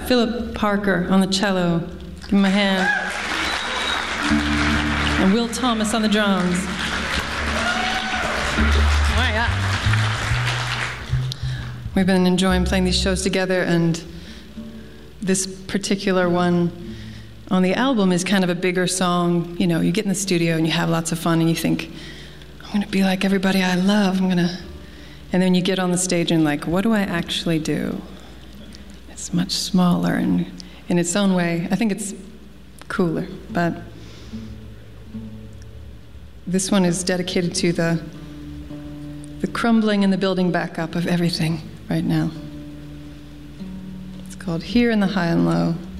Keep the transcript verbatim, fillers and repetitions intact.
Philip Parker on the cello. Give him a hand. And Will Thomas on the drums. Oh my God. We've been enjoying playing these shows together, and this particular one on the album is kind of a bigger song. You know, you get in the studio and you have lots of fun and you think, I'm going to be like everybody I love. I'm going to... And then you get on the stage and like, what do I actually do? It's much smaller and in its own way. I think it's cooler, but this one is dedicated to the, the crumbling and the building back up of everything right now. It's called Here in the High and Low.